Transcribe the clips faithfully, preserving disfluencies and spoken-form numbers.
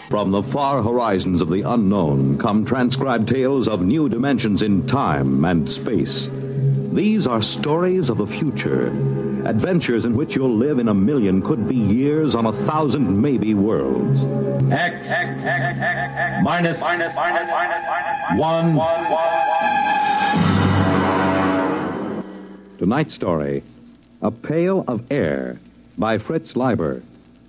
From the far horizons of the unknown come transcribed tales of new dimensions in time and space. These are stories of the future, adventures in which you'll live in a million could-be years on a thousand maybe worlds. X, X, X, X, X, minus, minus, minus, minus, minus, one, one, one, one. Tonight's story, A Pail of Air, by Fritz Leiber.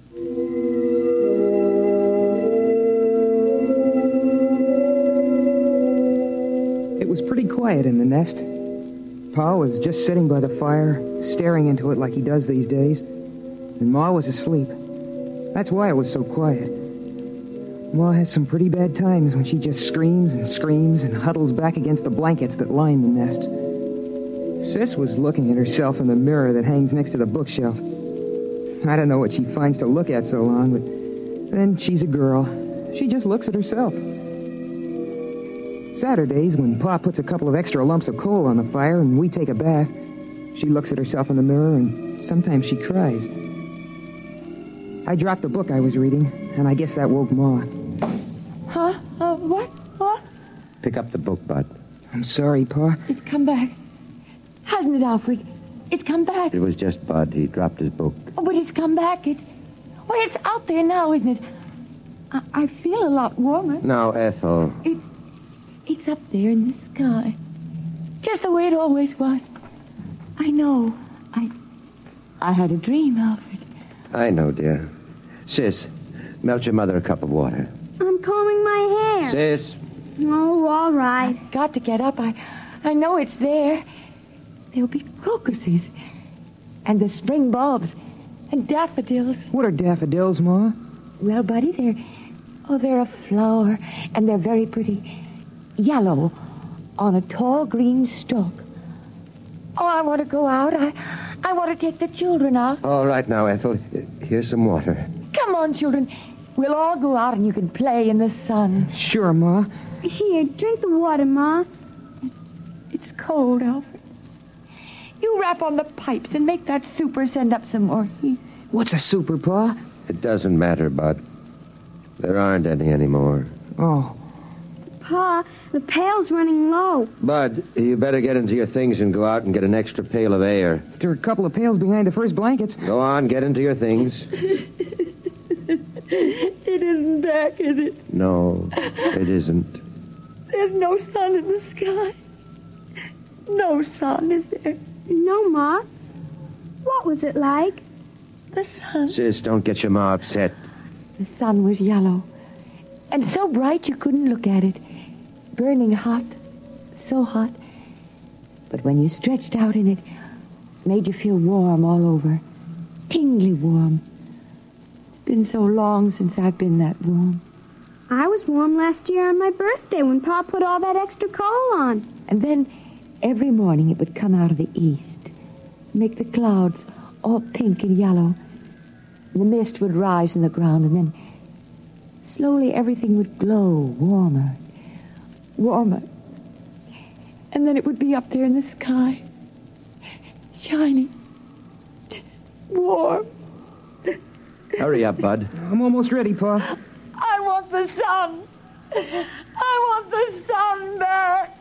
It was pretty quiet in the nest. Pa was just sitting by the fire, staring into it like he does these days, and Ma was asleep. That's why it was so quiet. Ma has some pretty bad times when she just screams and screams and huddles back against the blankets that line the nest. Sis was looking at herself in the mirror that hangs next to the bookshelf. I don't know what she finds to look at so long, but then she's a girl. She just looks at herself. Saturdays, when Pa puts a couple of extra lumps of coal on the fire and we take a bath, she looks at herself in the mirror and sometimes she cries. I dropped the book I was reading, and I guess that woke Ma. Huh? Uh, what? What? Pick up the book, Bud. I'm sorry, Pa. It's come back. Hasn't it, Alfred? It's come back. It was just Bud. He dropped his book. Oh, but it's come back. It's... Well, it's out there now, isn't it? I, I feel a lot warmer. Now, Ethel. It, it's up there in the sky. Just the way it always was. I know. I... I had a dream, Alfred. I know, dear. Sis, melt your mother a cup of water. I'm combing my hair. Sis. Oh, all right. I've got to get up. I, I know it's there. There'll be crocuses. And the spring bulbs. And daffodils. What are daffodils, Ma? Well, Buddy, they're... Oh, they're a flower. And they're very pretty. Yellow. On a tall green stalk. Oh, I want to go out. I... I want to take the children out. All right now, Ethel. Here's some water. Come on, children. We'll all go out and you can play in the sun. Sure, Ma. Here, drink the water, Ma. It's cold, Alfred. You wrap on the pipes and make that super send up some more heat. What's a super, Pa? It doesn't matter, Bud. There aren't any anymore. Oh. Pa, the pail's running low. Bud, you better get into your things and go out and get an extra pail of air. There are a couple of pails behind the first blankets. Go on, get into your things. It isn't back, is it? No, it isn't. There's no sun in the sky. No sun, is there? No, Ma. What was it like? The sun. Sis, don't get your ma upset. The sun was yellow. And so bright you couldn't look at it. Burning hot. So hot. But when you stretched out in it, it made you feel warm all over. Tingly warm. It's been so long since I've been that warm. I was warm last year on my birthday when Pa put all that extra coal on. And then every morning it would come out of the east. Make the clouds all pink and yellow. And the mist would rise in the ground, and then slowly everything would glow warmer, warmer. And then it would be up there in the sky, shining, warm. Hurry up, Bud. I'm almost ready, Pa. I want the sun. I want the sun back.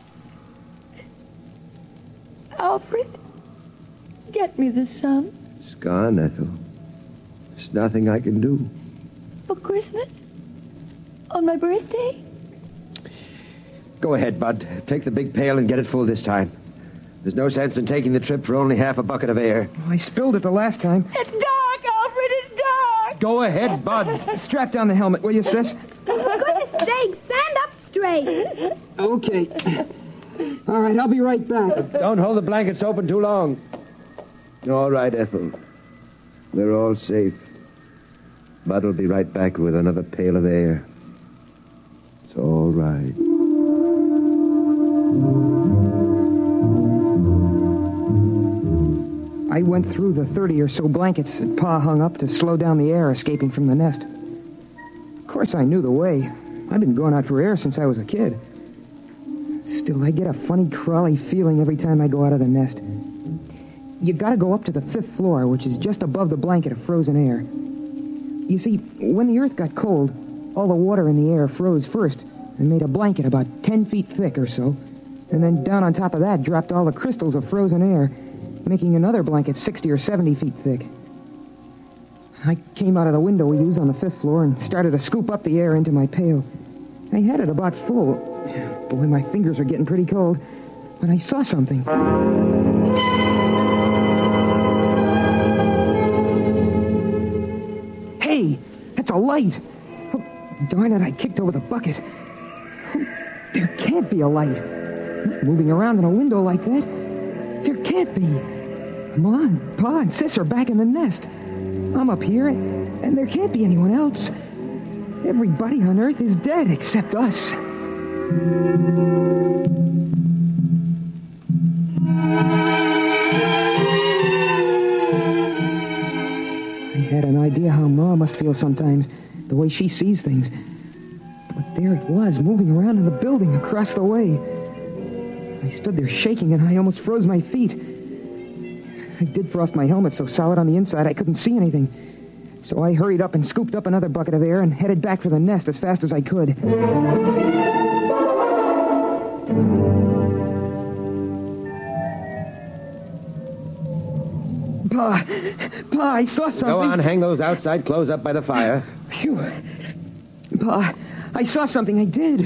Alfred, get me the sun. It's gone, Ethel. There's nothing I can do. For Christmas? On my birthday? Go ahead, Bud. Take the big pail and get it full this time. There's no sense in taking the trip for only half a bucket of air. I spilled it the last time. It's dark, Alfred, it's dark. Go ahead, Bud. Strap down the helmet, will you, Sis? For goodness sake, stand up straight. Okay. All right, I'll be right back. Don't hold the blankets open too long. All right, Ethel. We're all safe. Bud'll be right back with another pail of air. It's all right. I went through the thirty or so blankets that Pa hung up to slow down the air escaping from the nest. Of course, I knew the way. I've been going out for air since I was a kid. Still, I get a funny, crawly feeling every time I go out of the nest. You gotta go up to the fifth floor, which is just above the blanket of frozen air. You see, when the earth got cold, All the water in the air froze first and made a blanket about ten feet thick or so. And then down on top of that dropped all the crystals of frozen air, making another blanket sixty or seventy feet thick. I came out of the window we use on the fifth floor and started to scoop up the air into my pail. I had it about full. Boy, my fingers are getting pretty cold. But I saw something. Hey, that's a light. Oh, darn it, I kicked over the bucket. Oh, there can't be a light. Moving around in a window like that, there can't be. Ma and Pa and Sis are back in the nest. I'm up here, and there can't be anyone else. Everybody on Earth is dead except us. I had an idea how Ma must feel sometimes, the way she sees things. But there it was, moving around in the building across the way. I stood there shaking, and I almost froze my feet. I did frost my helmet so solid on the inside I couldn't see anything. So I hurried up and scooped up another bucket of air and headed back for the nest as fast as I could. Pa, Pa, I saw something. Go on, hang those outside clothes up by the fire. Phew. Pa, I saw something, I did.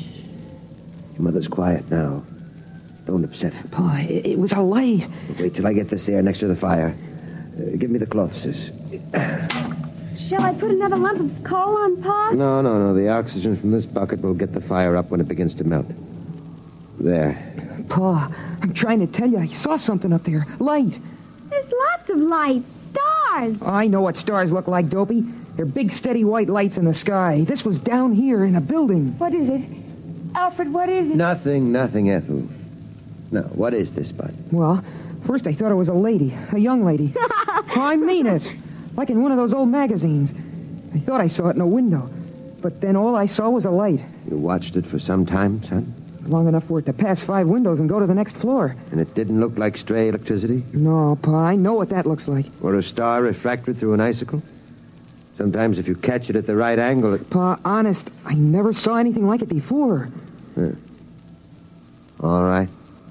Your mother's quiet now. Don't upset her. Pa, it, it was a light. Wait till I get this air next to the fire. Uh, give me the cloth, Sis. Shall I put another lump of coal on, Pa? No, no, no. The oxygen from this bucket will get the fire up when it begins to melt. There. Pa, I'm trying to tell you, I saw something up there. Light. There's lots of lights. Stars. I know what stars look like, Dopey. They're big, steady white lights in the sky. This was down here in a building. What is it? Alfred, what is it? Nothing, nothing, Ethel. No, what is this, Bud? Well, first I thought it was a lady, a young lady. I mean it. Like in one of those old magazines. I thought I saw it in a window. But then all I saw was a light. You watched it for some time, son? Long enough for it to pass five windows and go to the next floor. And it didn't look like stray electricity? No, Pa, I know what that looks like. Or a star refracted through an icicle? Sometimes if you catch it at the right angle, it... Pa, honest, I never saw anything like it before. Huh. All right.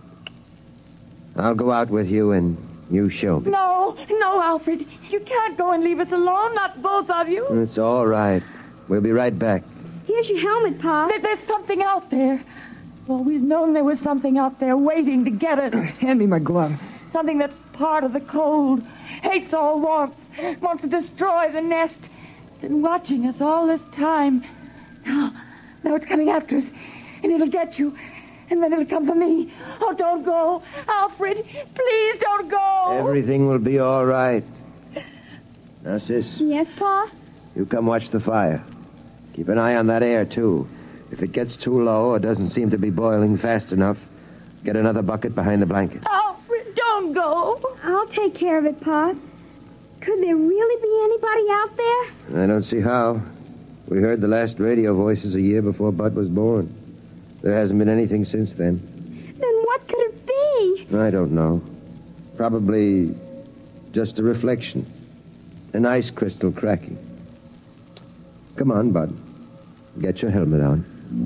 I'll go out with you and you show me. No, no, Alfred. You can't go and leave us alone, not both of you. It's all right. We'll be right back. Here's your helmet, Pa. There, there's something out there. I've always known there was something out there waiting to get us. Hand me my glove. Something that's part of the cold, hates all warmth, wants to destroy the nest. Been watching us all this time. Now, now it's coming after us, and it'll get you. And then it'll come for me. Oh, don't go. Alfred, please don't go. Everything will be all right. Now, Sis. Yes, Pa? You come watch the fire. Keep an eye on that air, too. If it gets too low or doesn't seem to be boiling fast enough, get another bucket behind the blanket. Alfred, don't go. I'll take care of it, Pa. Could there really be anybody out there? I don't see how. We heard the last radio voices a year before Bud was born. There hasn't been anything since then. Then what could it be? I don't know. Probably just a reflection. An ice crystal cracking. Come on, Bud. Get your helmet on.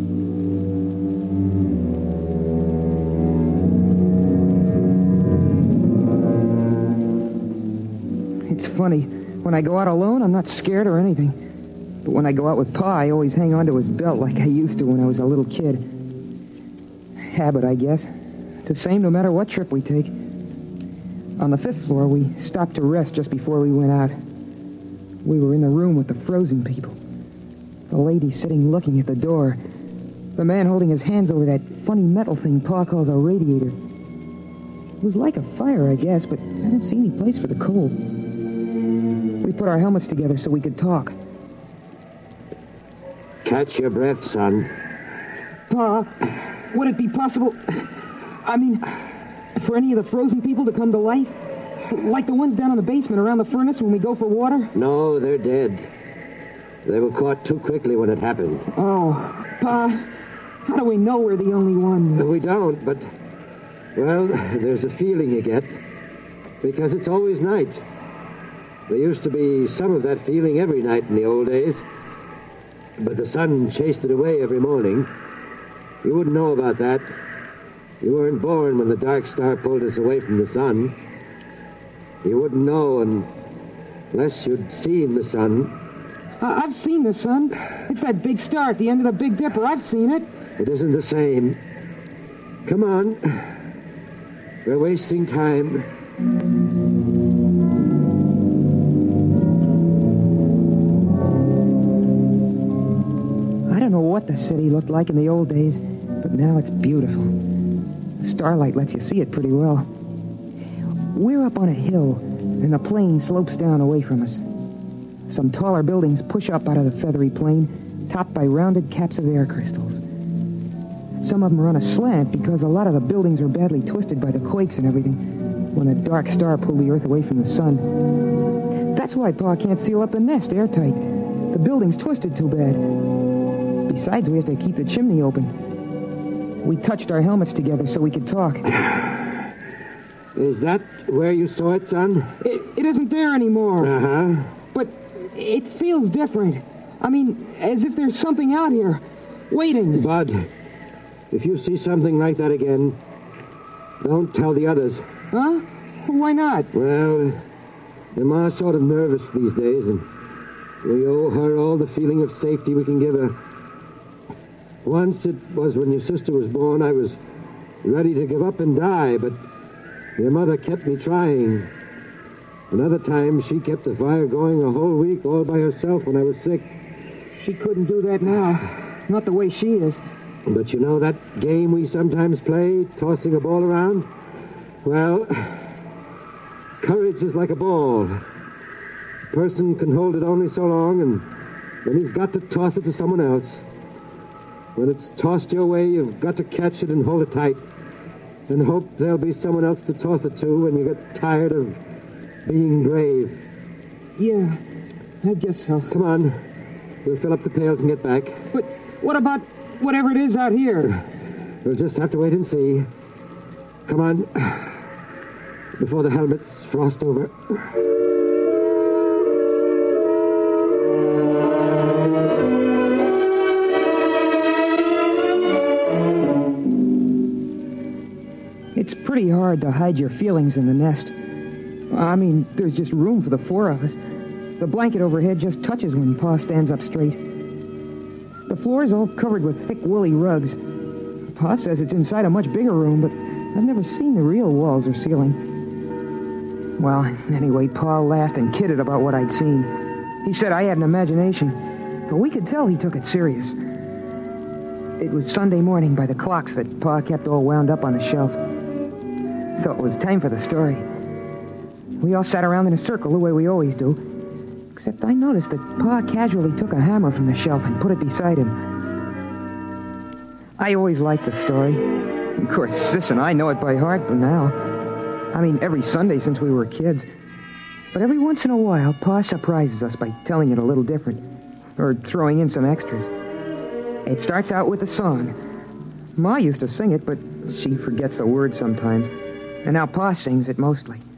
It's funny. When I go out alone, I'm not scared or anything. But when I go out with Pa, I always hang on to his belt like I used to when I was a little kid. Habit, I guess. It's the same no matter what trip we take. On the fifth floor, we stopped to rest just before we went out. We were in the room with the frozen people. The lady sitting looking at the door. The man holding his hands over that funny metal thing Pa calls a radiator. It was like a fire, I guess, but I don't see any place for the coal. We put our helmets together so we could talk. Catch your breath, son. Pa, would it be possible, I mean, for any of the frozen people to come to life? Like the ones down in the basement around the furnace when we go for water? No, they're dead. They were caught too quickly when it happened. Oh, Pa, how do we know we're the only ones? We don't, but, well, there's a feeling you get, because it's always night. There used to be some of that feeling every night in the old days. but the sun chased it away every morning. You wouldn't know about that. You weren't born when the dark star pulled us away from the sun. You wouldn't know unless you'd seen the sun. Uh, I've seen the sun. It's that big star at the end of the Big Dipper. I've seen it. It isn't the same. Come on. We're wasting time. I don't know what the city looked like in the old days, but now it's beautiful. The starlight lets you see it pretty well. We're up on a hill, and the plain slopes down away from us. Some taller buildings push up out of the feathery plain, topped by rounded caps of air crystals. Some of them are on a slant because a lot of the buildings are badly twisted by the quakes and everything when a dark star pulled the Earth away from the sun. That's why Pa can't seal up the nest airtight. The building's twisted too bad. Besides, we have to keep the chimney open. We touched our helmets together so we could talk. Is that where you saw it, son? It, it isn't there anymore. Uh-huh. But it feels different. I mean, as if there's something out here, waiting. Bud, if you see something like that again, don't tell the others. Huh? Why not? Well, your ma's sort of nervous these days, and we owe her all the feeling of safety we can give her. Once it was when your sister was born, I was ready to give up and die, but your mother kept me trying. Another time, she kept the fire going a whole week all by herself when I was sick. She couldn't do that now. Not the way she is. But you know that game we sometimes play, tossing a ball around? Well, courage is like a ball. A person can hold it only so long, and then he's got to toss it to someone else. When it's tossed your way, you've got to catch it and hold it tight, and hope there'll be someone else to toss it to when you get tired of being brave. Yeah, I guess so. Come on. We'll fill up the pails and get back. But what about whatever it is out here? We'll just have to wait and see. Come on. Before the helmets frost over. It's pretty hard to hide your feelings in the nest. I mean, there's just room for the four of us. The blanket overhead just touches when Pa stands up straight. The floor's all covered with thick, woolly rugs. Pa says it's inside a much bigger room, but I've never seen the real walls or ceiling. Well, anyway, Pa laughed and kidded about what I'd seen. He said I had an imagination, but we could tell he took it serious. It was Sunday morning by the clocks that Pa kept all wound up on the shelf. So it was time for the story. We all sat around in a circle the way we always do, except I noticed that Pa casually took a hammer from the shelf and put it beside him. I always liked the story. Of course, Sis and I know it by heart by now. I mean, every Sunday since we were kids. But every once in a while, Pa surprises us by telling it a little different, or throwing in some extras. It starts out with a song. Ma used to sing it, but she forgets the words sometimes. And now Pa sings it mostly.